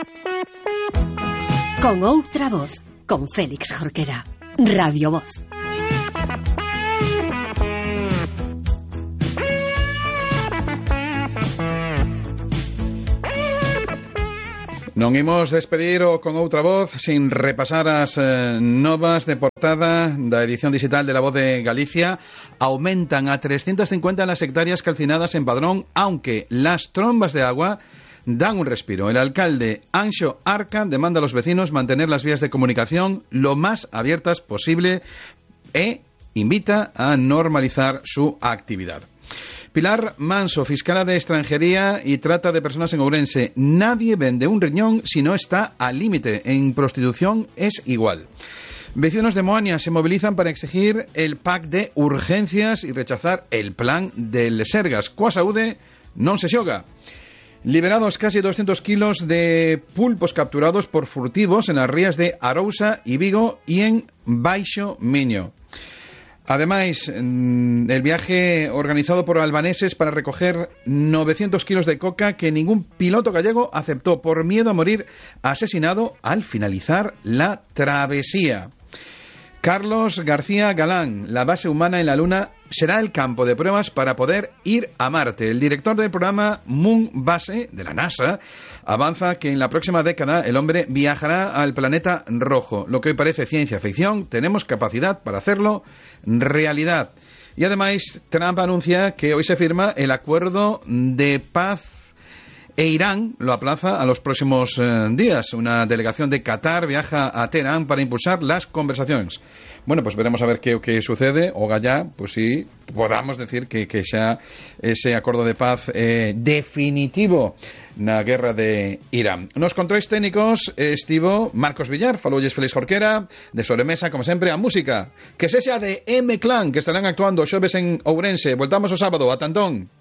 Con outra voz, con Félix Jorquera. Radio Voz. Non imos despedir o con outra voz sin repasar as novas de portada da edición digital de La Voz de Galicia. Aumentan a 350 las hectáreas calcinadas en Padrón, aunque las trombas de agua dan un respiro. El alcalde Anxo Arca demanda a los vecinos mantener las vías de comunicación lo más abiertas posible e invita a normalizar su actividad. Pilar Manso, fiscala de Extranjería y Trata de Personas en Ourense. Nadie vende un riñón si no está al límite. En prostitución es igual. Vecinos de Moaña se movilizan para exigir el pack de urgencias y rechazar el plan del Sergas. Coa saúde non se xoga. Liberados casi 200 kilos de pulpos capturados por furtivos en las rías de Arousa y Vigo y en Baixo Miño. Además, el viaje organizado por albaneses para recoger 900 kilos de coca que ningún piloto gallego aceptó por miedo a morir asesinado al finalizar la travesía. Carlos García Galán, la base humana en la Luna será el campo de pruebas para poder ir a Marte. El director del programa Moon Base de la NASA avanza que en la próxima década el hombre viajará al planeta rojo. Lo que hoy parece ciencia ficción, tenemos capacidad para hacerlo realidad. Y además Trump anuncia que hoy se firma el acuerdo de paz e Irán lo aplaza a los próximos días. Una delegación de Qatar viaja a Teherán para impulsar las conversaciones. Bueno, pues veremos a ver qué sucede. O gallá, pues sí, podamos decir que xa ese acordo de paz definitivo na guerra de Irán. Nos controis técnicos estivo Marcos Villar, faloulles Félix Jorquera, de sobremesa, como sempre, a música que sexa de M-Clan, que estarán actuando xoves en Ourense. Voltamos o sábado, a Tantón.